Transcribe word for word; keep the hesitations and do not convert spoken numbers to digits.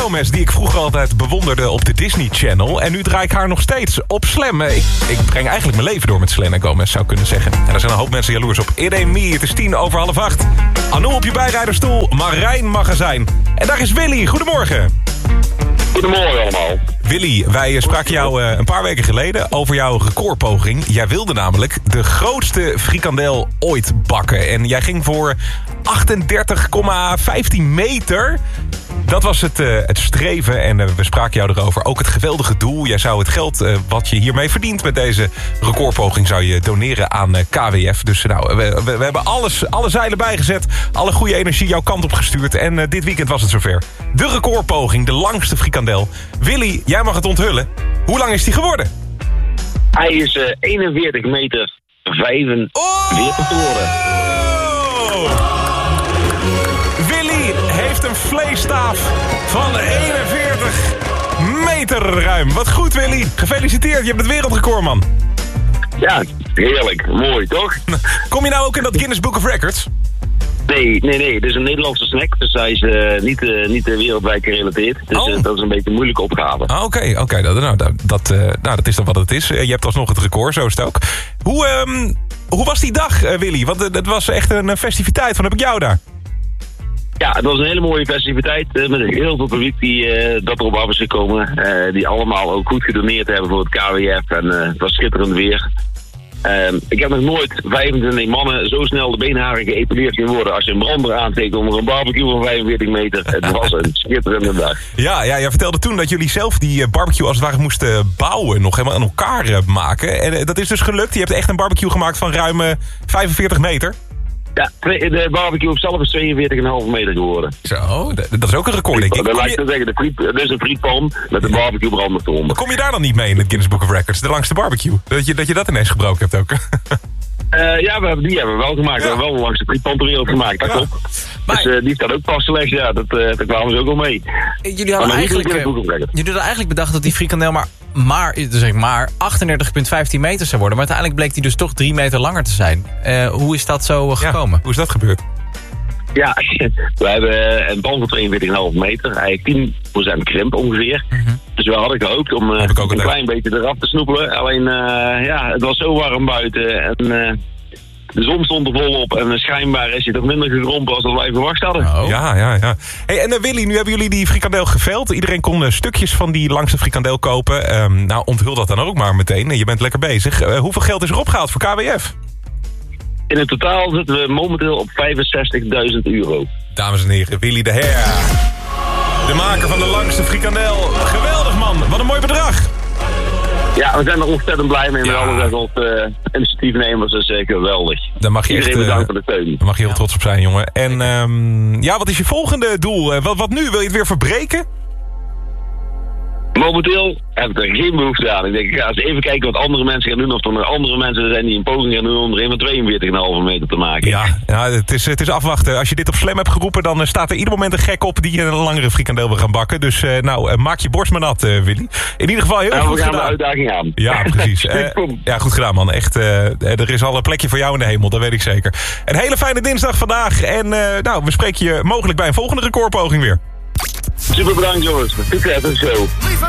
Gomez, die ik vroeger altijd bewonderde op de Disney Channel. En nu draai ik haar nog steeds op Slam. Ik, ik breng eigenlijk mijn leven door met Selena Gomez, zou ik kunnen zeggen. En daar zijn een hoop mensen jaloers op. It ain't me, het is tien over half acht. Anouk op je bijrijderstoel, Marijn Magazijn. En daar is Willy, goedemorgen. Goedemorgen allemaal. Willy, wij spraken jou uh, een paar weken geleden over jouw recordpoging. Jij wilde namelijk de grootste frikandel ooit bakken. En jij ging voor achtendertig komma vijftien meter. Dat was het, uh, het streven en uh, we spraken jou erover. Ook het geweldige doel. Jij zou het geld uh, wat je hiermee verdient met deze recordpoging zou je doneren aan uh, K W F. Dus nou, we, we, we hebben alles, alle zeilen bijgezet. Alle goede energie jouw kant op gestuurd. En uh, dit weekend was het zover. De recordpoging, de langste frikandel. Willy, jij mag het onthullen. Hoe lang is die geworden? Hij is uh, eenenveertig meter vijfenveertig geworden. Oh! Willy heeft een vleesstaaf van eenenveertig meter ruim. Wat goed, Willy. Gefeliciteerd, je hebt het wereldrecord, man. Ja, heerlijk. Mooi, toch? Kom je nou ook in dat Guinness Book of Records? Nee, nee, nee. Het is een Nederlandse snack, dus hij is uh, niet, uh, niet uh, wereldwijd gerelateerd. Dus oh. uh, dat is een beetje een moeilijke opgave. Ah, oké, oké. Okay. Nou, nou, dat, uh, nou, dat is dan wat het is. Uh, je hebt alsnog het record, zo is het ook. Hoe, um, hoe was die dag, uh, Willy? Want uh, het was echt een festiviteit. Van heb ik jou daar? Ja, het was een hele mooie festiviteit uh, met heel veel publiek die uh, dat erop af is gekomen. Uh, die allemaal ook goed gedoneerd hebben voor het K W F en uh, het was schitterend weer. Uh, ik heb nog nooit vijfentwintig mannen zo snel de beenharen geëpileerd zien worden als je een brander aansteekt onder een barbecue van vijfenveertig meter. Het was een schitterende dag. Ja, ja, jij vertelde toen dat jullie zelf die barbecue als het ware moesten bouwen, nog helemaal aan elkaar uh, maken. En uh, dat is dus gelukt. Je hebt echt een barbecue gemaakt van ruim uh, vijfenveertig meter. Ja, de barbecue op zelf is tweeënveertig komma vijf meter geworden. Zo, dat is ook een record, denk ik. Dat lijkt te zeggen, de friet, dat is een frietpan met een barbecue brander eronder. Kom je daar dan niet mee in het Guinness Book of Records? De langste barbecue? Dat je dat, je dat ineens gebroken hebt ook? Uh, ja, we hebben, die hebben we wel gemaakt. Ja. We hebben wel de langste frietpan ter wereld gemaakt, dat ja. klopt. Maar, dus uh, die staat ook vastgelegd, ja, dat, uh, daar kwamen ze ook wel mee. Jullie hadden, eigenlijk, uh, jullie hadden eigenlijk bedacht dat die frikandel maar, maar, dus maar achtendertig komma vijftien meter zou worden. Maar uiteindelijk bleek die dus toch drie meter langer te zijn. Uh, hoe is dat zo uh, gekomen? Ja, hoe is dat gebeurd? Ja, we hebben een pan van tweeënveertig komma vijf meter. Eigenlijk tien procent krimp ongeveer. Mm-hmm. Dus we hadden gehoopt om uh, een klein beetje eraf te snoepelen. Alleen, uh, ja, het was zo warm buiten en... Uh, de zon stond er volop en schijnbaar is hij toch minder gekrompen als dat wij verwacht hadden. Oh. Ja, ja, ja. Hey, en uh, Willy, nu hebben jullie die frikandel geveld. Iedereen kon uh, stukjes van die langste frikandel kopen. Um, nou, onthul dat dan ook maar meteen. Je bent lekker bezig. Uh, hoeveel geld is er opgehaald voor K W F? In het totaal zitten we momenteel op vijfenzestigduizend euro. Dames en heren, Willy de Heer. De maker van de langste frikandel. Geweldig, man. Wat een mooi bedrag. Ja, we zijn er ontzettend blij mee met ja. alle als uh, initiatiefnemers. Dat is uh, geweldig. Daar mag je Iedereen echt, bedankt voor de steun. Daar mag je heel trots op zijn, jongen. En um, ja, wat is je volgende doel? Uh, wat, wat nu? Wil je het weer verbreken? Momenteel heb ik er geen behoefte aan. Ik denk, ik ga eens even kijken wat andere mensen gaan doen. Of er nog andere mensen zijn die een poging gaan doen om er een van tweeënveertig komma vijf meter te maken. Ja, ja het, is, het is afwachten. Als je dit op Slam hebt geroepen, dan staat er ieder moment een gek op die een langere frikandel wil gaan bakken. Dus uh, nou, uh, maak je borst maar nat, uh, Willy. In ieder geval heel ja, goed gedaan. We gaan de uitdaging aan. Ja, precies. uh, ja, goed gedaan, man. Echt, uh, er is al een plekje voor jou in de hemel, dat weet ik zeker. Een hele fijne dinsdag vandaag. En uh, nou, we spreken je mogelijk bij een volgende recordpoging weer. Super bedankt, jongens. Succes en zo.